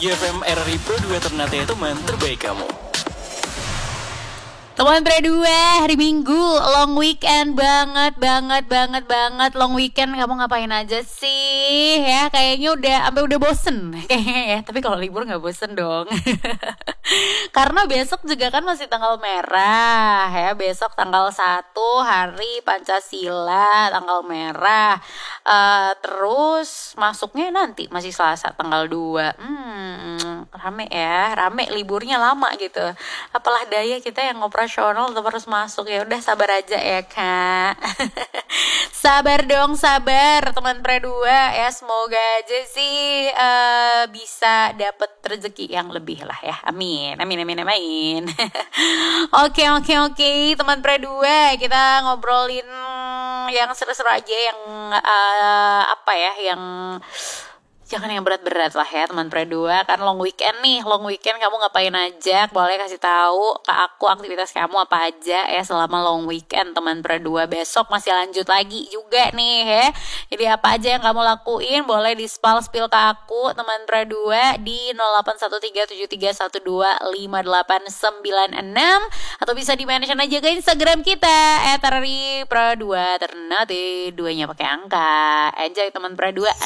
FM RRI Pro 2 Ternate, teman terbaik kamu. Teman Pre2, hari Minggu, long weekend banget. Long weekend kamu ngapain aja sih? Ya, kayaknya udah bosen kayaknya ya. Tapi kalau libur gak bosen dong. Karena besok juga kan masih tanggal merah ya. Besok tanggal 1 hari Pancasila, tanggal merah. Terus masuknya nanti masih Selasa tanggal 2. Rame liburnya lama gitu. Apalah daya kita yang operasional tetap harus masuk, ya udah sabar aja ya Kak. Sabar teman Pre2 ya, semoga aja sih bisa dapet rezeki yang lebih lah ya. Amin. Oke, teman Pre2, kita ngobrolin yang seru-seru aja, yang yang jangan yang berat-berat lah ya teman Pre2. Kan long weekend kamu ngapain aja? Boleh kasih tahu ke aku aktivitas kamu apa aja ya selama long weekend teman Pre2. Besok masih lanjut lagi juga nih ya. Jadi apa aja yang kamu lakuin boleh di-spill ke aku teman Pre2 di 081373125896 atau bisa di-mention aja ke Instagram kita @RRI Pro 2 Ternate, 2-nya pakai angka. Enjoy teman Pre2.